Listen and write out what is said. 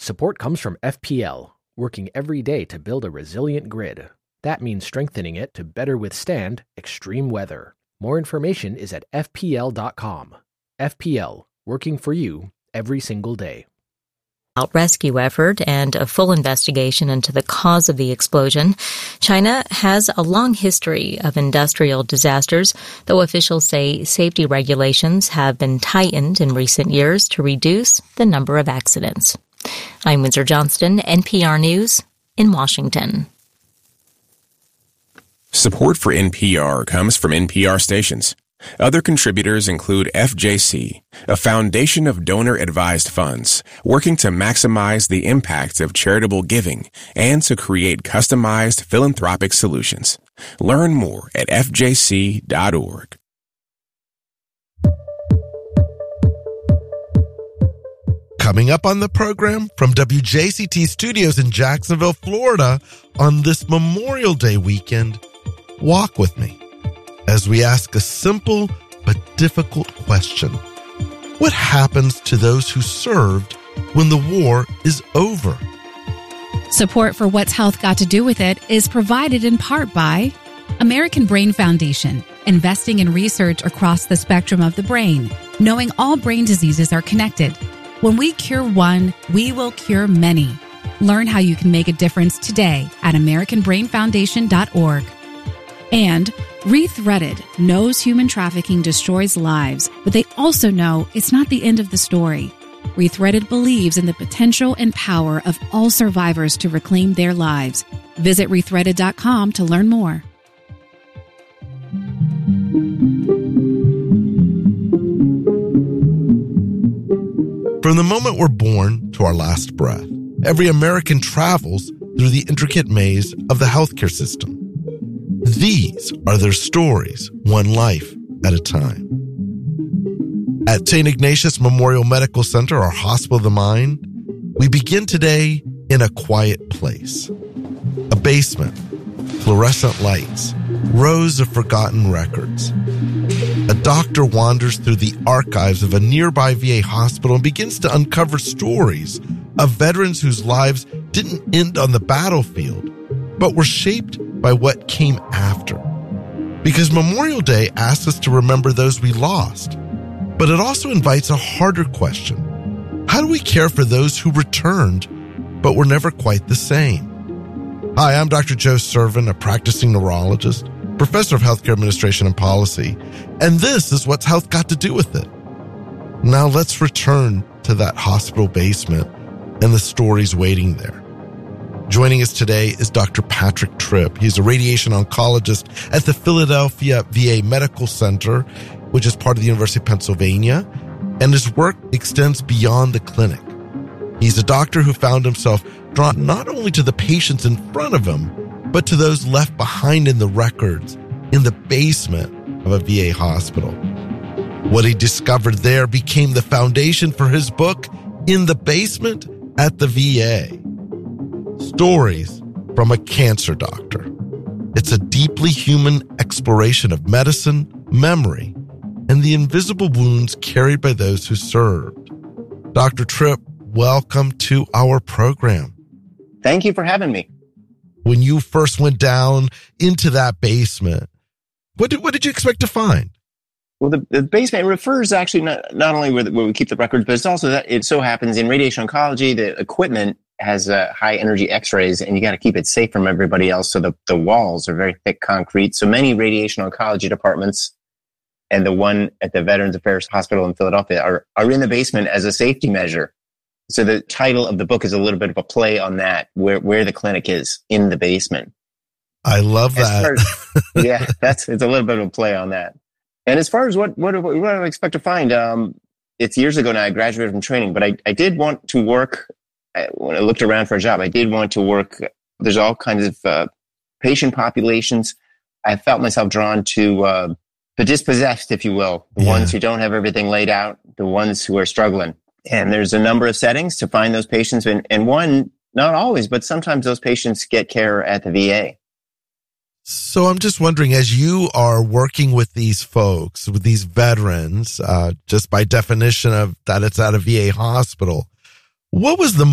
Support comes from FPL, working every day to build a resilient grid. That means strengthening it to better withstand extreme weather. More information is at FPL.com. FPL, working for you every single day. Rescue effort and a full investigation into the cause of the explosion. China has a long history of industrial disasters, though officials say safety regulations have been tightened in recent years to reduce the number of accidents. I'm Windsor Johnston, NPR News in Washington. Support for NPR comes from NPR stations. Other contributors include FJC, a foundation of donor-advised funds working to maximize the impact of charitable giving and to create customized philanthropic solutions. Learn more at fjc.org. Coming up on the program from WJCT Studios in Jacksonville, Florida, on this Memorial Day weekend, walk with me as we ask a simple but difficult question. What happens to those who served when the war is over? Support for What's Health Got to Do with It is provided in part by American Brain Foundation, investing in research across the spectrum of the brain, knowing all brain diseases are connected. When we cure one, we will cure many. Learn how you can make a difference today at AmericanBrainFoundation.org. And Rethreaded knows human trafficking destroys lives, but they also know it's not the end of the story. Rethreaded believes in the potential and power of all survivors to reclaim their lives. Visit Rethreaded.com to learn more. From the moment we're born to our last breath, every American travels through the intricate maze of the healthcare system. These are their stories, one life at a time. At St. Ignatius Memorial Medical Center, our hospital of the mind, we begin today in a quiet place. A basement, fluorescent lights, rows of forgotten records. A doctor wanders through the archives of a nearby VA hospital and begins to uncover stories of veterans whose lives didn't end on the battlefield, but were shaped by what came after. Because Memorial Day asks us to remember those we lost, but it also invites a harder question. How do we care for those who returned, but were never quite the same? Hi, I'm Dr. Joe Servin, a practicing neurologist, professor of healthcare administration and policy, and this is What's Health Got to Do with It. Now let's return to that hospital basement and the stories waiting there. Joining us today is Dr. Patrick Tripp. He's a radiation oncologist at the Philadelphia VA Medical Center, which is part of the University of Pennsylvania, and his work extends beyond the clinic. He's a doctor who found himself drawn not only to the patients in front of him, but to those left behind in the records in the basement of a VA hospital. What he discovered there became the foundation for his book, In the Basement at the VA. Stories from a Cancer Doctor. It's a deeply human exploration of medicine, memory, and the invisible wounds carried by those who served. Dr. Tripp, welcome to our program. Thank you for having me. When you first went down into that basement, what did you expect to find? Well, the basement refers actually not only where we keep the records, but it's also that it so happens in radiation oncology, the equipment has high energy x-rays, and you got to keep it safe from everybody else. So the walls are very thick concrete. So many radiation oncology departments and the one at the Veterans Affairs Hospital in Philadelphia are in the basement as a safety measure. So the title of the book is a little bit of a play on that, where the clinic is in the basement. I love that. Yeah, it's a little bit of a play on that. And as far as what do I expect to find, it's years ago now. I graduated from training, but I did want to work. When I looked around for a job, I did want to work. There's all kinds of patient populations. I felt myself drawn to the dispossessed, if you will, the ones who don't have everything laid out, the ones who are struggling. And there's a number of settings to find those patients. And one, not always, but sometimes those patients get care at the VA. So I'm just wondering, as you are working with these folks, with these veterans, just by definition of that it's at a VA hospital, what was the